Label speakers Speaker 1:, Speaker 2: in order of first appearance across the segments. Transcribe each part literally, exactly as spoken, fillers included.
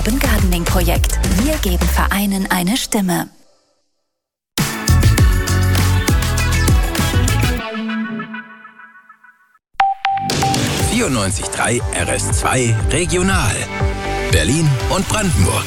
Speaker 1: Urban Gardening Projekt. Wir geben Vereinen eine Stimme.
Speaker 2: vierundneunzig Komma drei R S zwei Regional. Berlin und Brandenburg.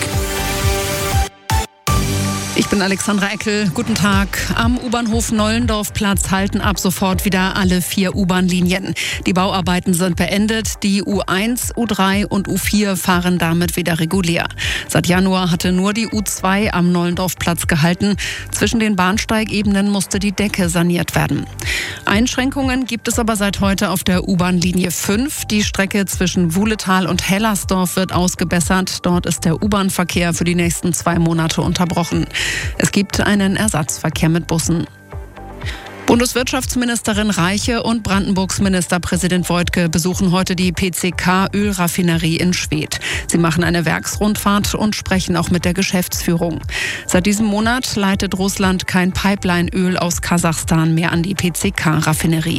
Speaker 3: Ich bin Alexandra Eckel. Guten Tag. Am U-Bahnhof Nollendorfplatz halten ab sofort wieder alle vier U-Bahn-Linien. Die Bauarbeiten sind beendet. Die U eins, U drei und U vier fahren damit wieder regulär. Seit Januar hatte nur die U zwei am Nollendorfplatz gehalten. Zwischen den Bahnsteigebenen musste die Decke saniert werden. Einschränkungen gibt es aber seit heute auf der U-Bahn-Linie fünf. Die Strecke zwischen Wuhletal und Hellersdorf wird ausgebessert. Dort ist der U-Bahn-Verkehr für die nächsten zwei Monate unterbrochen. Es gibt einen Ersatzverkehr mit Bussen. Bundeswirtschaftsministerin Reiche und Brandenburgs Ministerpräsident Woidke besuchen heute die P C K-Ölraffinerie in Schwedt. Sie machen eine Werksrundfahrt und sprechen auch mit der Geschäftsführung. Seit diesem Monat leitet Russland kein Pipeline-Öl aus Kasachstan mehr an die P C K-Raffinerie.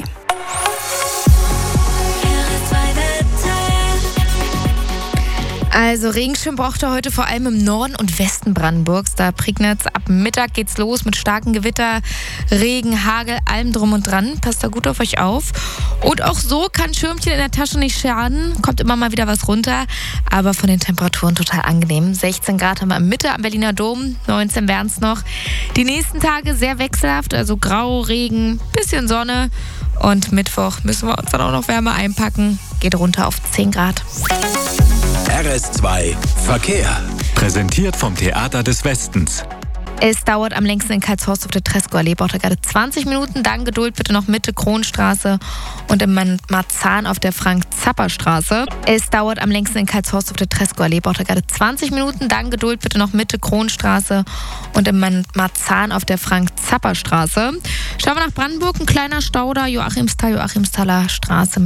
Speaker 4: Also Regenschirm braucht er heute vor allem im Norden und Westen Brandenburgs. Da regnet es. Ab Mittag geht's los mit starken Gewitter, Regen, Hagel, allem drum und dran. Passt da gut auf euch auf. Und auch so kann Schirmchen in der Tasche nicht schaden. Kommt immer mal wieder was runter. Aber von den Temperaturen total angenehm. sechzehn Grad haben wir in Mitte am Berliner Dom. neunzehn wären es noch. Die nächsten Tage sehr wechselhaft. Also grau, Regen, bisschen Sonne. Und Mittwoch müssen wir uns dann auch noch wärmer einpacken. Geht runter auf zehn Grad.
Speaker 2: R S zwei Verkehr.
Speaker 5: Präsentiert vom Theater des Westens.
Speaker 4: Es dauert am längsten in Karlshorst auf der Tresco-Allee. Braucht ihr gerade zwanzig Minuten. Dann Geduld bitte noch Mitte Kronstraße und in Marzahn auf der Frank-Zapper-Straße. Es dauert am längsten in Karlshorst auf der Tresco-Allee. Braucht ihr gerade zwanzig Minuten. Dann Geduld bitte noch Mitte Kronstraße und in Marzahn auf der Frank-Zapper-Straße. Schauen wir nach Brandenburg. Ein kleiner Stau da. Joachimsthal, Joachimsthaler Straße.